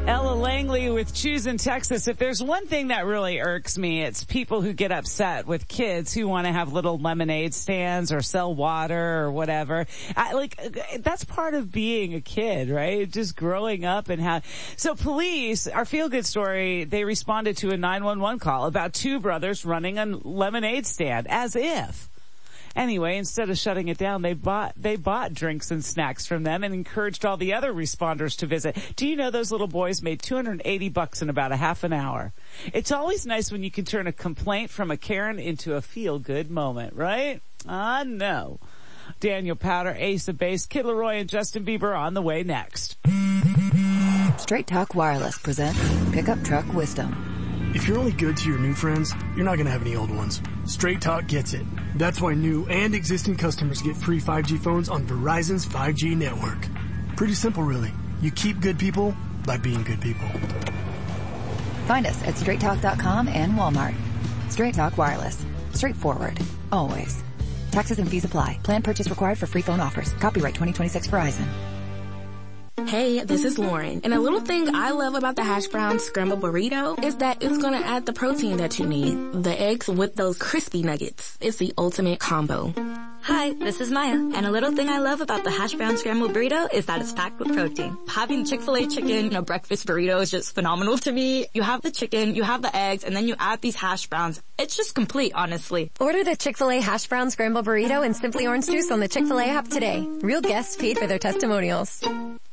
Ella Langley with Choosing Texas. If there's one thing that really irks me, it's people who get upset with kids who want to have little lemonade stands or sell water or whatever. That's part of being a kid, right? Just growing up and so police, our feel-good story, they responded to a 911 call about two brothers running a lemonade stand, as if. Anyway, instead of shutting it down, they bought drinks and snacks from them and encouraged all the other responders to visit. Do you know those little boys made $280 in about a half an hour? It's always nice when you can turn a complaint from a Karen into a feel-good moment, right? No. Daniel Powder, Ace of Base, Kid Laroi, and Justin Bieber on the way next. Straight Talk Wireless presents Pickup Truck Wisdom. If you're only good to your new friends, you're not going to have any old ones. Straight Talk gets it. That's why new and existing customers get free 5G phones on Verizon's 5G network. Pretty simple, really. You keep good people by being good people. Find us at straighttalk.com and Walmart. Straight Talk Wireless. Straightforward. Always. Taxes and fees apply. Plan purchase required for free phone offers. Copyright 2026 Verizon. Hey, this is Lauren. And a little thing I love about the hash brown scramble burrito is that it's gonna add the protein that you need. The eggs with those crispy nuggets. It's the ultimate combo. Hi, this is Maya. And a little thing I love about the hash brown scramble burrito is that it's packed with protein. Having Chick-fil-A chicken in a breakfast burrito is just phenomenal to me. You have the chicken, you have the eggs, and then you add these hash browns. It's just complete, honestly. Order the Chick-fil-A hash brown scramble burrito and Simply Orange Juice on the Chick-fil-A app today. Real guests paid for their testimonials.